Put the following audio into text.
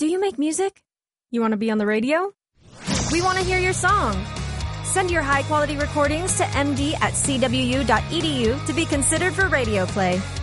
Do you make music? You want to be on the radio? We want to hear your song. Send your high-quality recordings to md@cwu.edu to be considered for radio play.